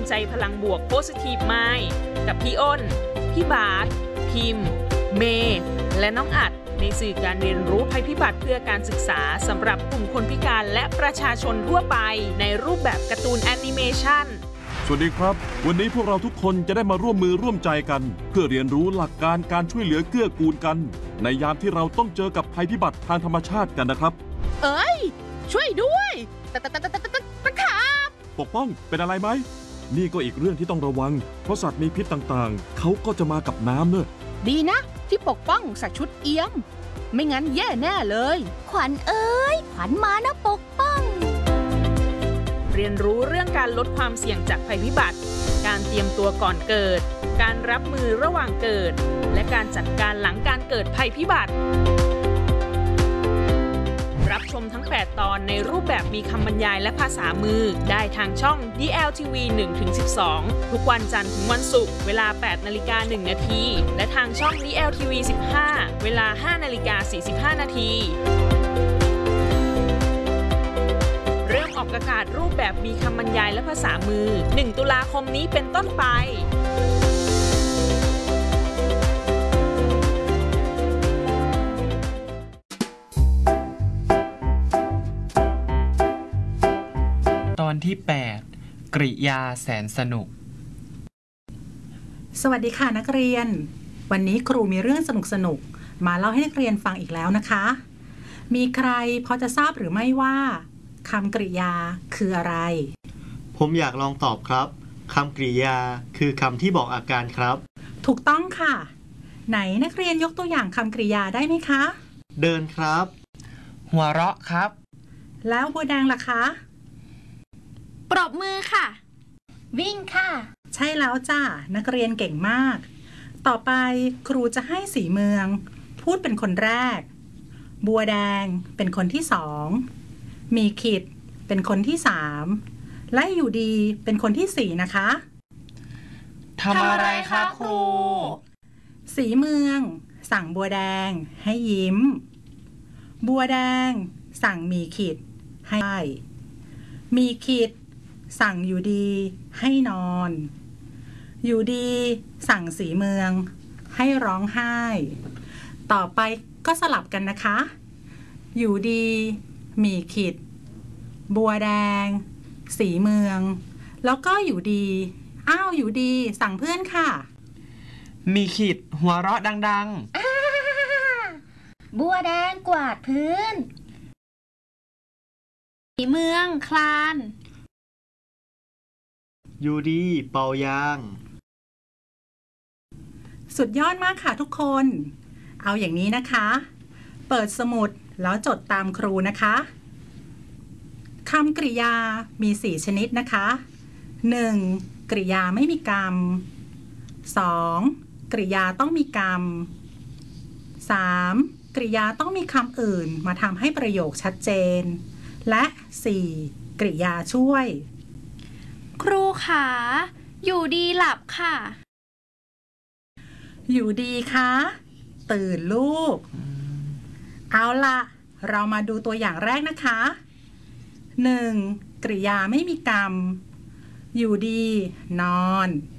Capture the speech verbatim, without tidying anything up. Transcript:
ใจพลังบวก Positive Mind กับพี่อ้นพี่บาสพิมพ์เมย์และน้องอัดในสื่อการเรียนรู้ภัยพิบัติเพื่อการศึกษาสำหรับกลุ่มคนพิการและประชาชนทั่วไปในรูปแบบการ์ตูนแอนิเมชันสวัสดีครับวันนี้พวกเราทุกคนจะได้มาร่วมมือร่วมใจกันเพื่อเรียนรู้หลักการการช่วยเหลือเกื้อกูลกันในยามที่เราต้องเจอกับภัยพิบัติทางธรรมชาติกันนะครับเอ้ยช่วยด้วยตะตะตะตะตะตะตะขาบปกป้องเป็นอะไรไหมนี่ก็อีกเรื่องที่ต้องระวังเพราะสัตว์มีพิษต่างๆเขาก็จะมากับน้ำเนอะดีนะที่ปกป้องใส่ชุดเอี้ยมไม่งั้นแย่แน่เลยขวัญเอ้ยขวัญมานะปกป้องเรียนรู้เรื่องการลดความเสี่ยงจากภัยพิบัติการเตรียมตัวก่อนเกิดการรับมือระหว่างเกิดและการจัดการหลังการเกิดภัยพิบัติรับชมทั้งแปดตอนในรูปแบบมีคำบรรยายและภาษามือได้ทางช่อง ดี แอล ที วี หนึ่งถึงสิบสอง ทุกวันจันทร์ถึงวันศุกร์เวลา แปดนาฬิกาหนึ่งนาทีและทางช่อง ดี แอล ที วี สิบห้า เวลา ห้านาฬิกาสี่สิบห้านาทีเริ่มออกอากาศรูปแบบมีคำบรรยายและภาษามือหนึ่งตุลาคมนี้เป็นต้นไปตอนที่แปดกริยาแสนสนุกสวัสดีค่ะนักเรียนวันนี้ครูมีเรื่องสนุกๆมาเล่าให้นักเรียนฟังอีกแล้วนะคะมีใครพอจะทราบหรือไม่ว่าคำกริยาคืออะไรผมอยากลองตอบครับคำกริยาคือคำที่บอกอาการครับถูกต้องค่ะไหนนักเรียนยกตัวอย่างคำกริยาได้ไหมคะเดินครับหัวเราะครับแล้วบัวแดงล่ะคะปรบมือค่ะวิ่งค่ะใช่แล้วจ้านักเรียนเก่งมากต่อไปครูจะให้สีเมืองพูดเป็นคนแรกบัวแดงเป็นคนที่สองมีขิดเป็นคนที่สามและอยู่ดีเป็นคนที่สี่นะคะทำอะไรคะครูสีเมืองสั่งบัวแดงให้ยิ้มบัวแดงสั่งมีขิดให้มีขิดสั่งอยู่ดีให้นอนอยู่ดีสั่งสีเมืองให้ร้องไห้ต่อไปก็สลับกันนะคะอยู่ดีมีขิดบัวแดงสีเมืองแล้วก็อยู่ดีอ้าวอยู่ดีสั่งเพื่อนค่ะมีขิดหัวเราะดังๆบัวแดงกวาดพื้นสีเมืองคลานอยู่ดีเป่ายางสุดยอดมากค่ะทุกคนเอาอย่างนี้นะคะเปิดสมุดแล้วจดตามครูนะคะคำกริยามีสี่ชนิดนะคะหนึ่งกริยาไม่มีกรรมสองกริยาต้องมีกรรมสามกริยาต้องมีคำอื่นมาทำให้ประโยคชัดเจนและสี่กริยาช่วยครูขาอยู่ดีหลับค่ะอยู่ดีคะตื่นลูกเอาล่ะเรามาดูตัวอย่างแรกนะคะหนึ่งกริยาไม่มีกรรมอยู่ดีนอน